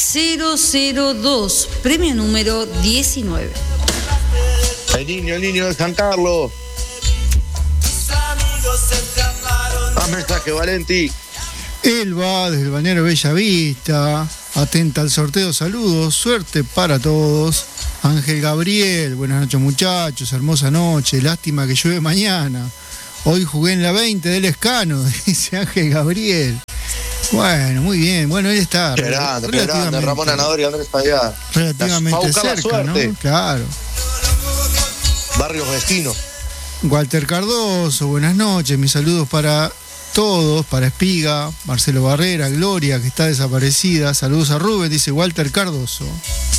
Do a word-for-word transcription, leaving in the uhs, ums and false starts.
cero cero dos, premio número diecinueve. El niño, el niño de San Carlos. Más mensaje, Valenti. Elba, desde el balneario Bella Vista, atenta al sorteo, saludos, suerte para todos. Ángel Gabriel, buenas noches muchachos, hermosa noche, lástima que llueve mañana. Hoy jugué en la veinte del Escano, dice Ángel Gabriel. Bueno, muy bien, bueno, él está. Qué grande, qué grande, Ramón Anador y Andrés Payá. Relativamente cerca, ¿no? Claro. Barrios vecinos. Walter Cardoso, buenas noches, mis saludos para todos, para Espiga, Marcelo Barrera, Gloria, que está desaparecida. Saludos a Rubén, dice Walter Cardoso.